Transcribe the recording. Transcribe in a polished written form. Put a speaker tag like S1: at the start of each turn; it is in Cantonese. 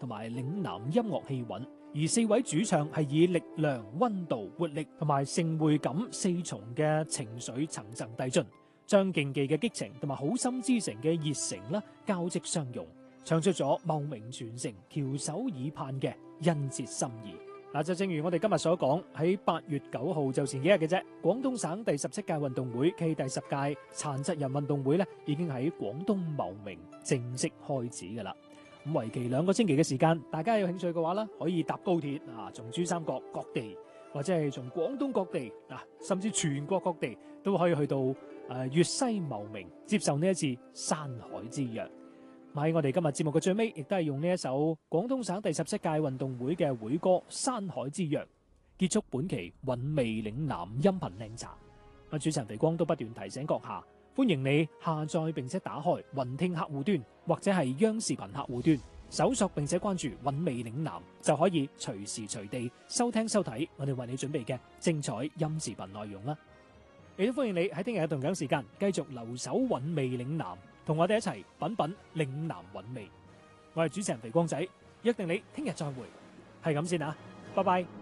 S1: 同埋嶺南音樂氣韻，而4位主唱係以力量、溫度、活力同埋盛會感4重嘅情緒層層遞進，將競技嘅激情同埋好心之城嘅熱誠啦交織相融，唱出咗茂名傳承、翹首以盼嘅殷切心意。嗱，就正如我哋今日所講，喺8月9號就前幾日嘅啫，廣東省第17屆運動會暨第10屆殘疾人運動會咧，已經喺廣東茂名正式開始噶啦。咁為期2個星期嘅時間，大家有興趣嘅話咧，可以搭高鐵從珠三角各地，或者係從廣東各地甚至全國各地都可以去到粵西茂名接受呢一次山海之約。喺我哋今日節目嘅最尾，亦都係用呢一首廣東省第17屆運動會嘅會歌《山海之約》結束本期韻味嶺南音頻靚茶。主持人肥光都不斷提醒閣下，歡迎你下載並且打開雲聽客戶端或者係央視頻客戶端，搜索並且關注韻味嶺南，就可以隨時隨地收聽收睇我哋為你準備嘅精彩音視頻內容啦。亦都歡迎你喺聽日嘅同樣時間繼續留守韻味嶺南，同我哋一齊品品嶺南韻味。我係主持人肥光仔，約定你聽日再會，係咁先啊，拜拜。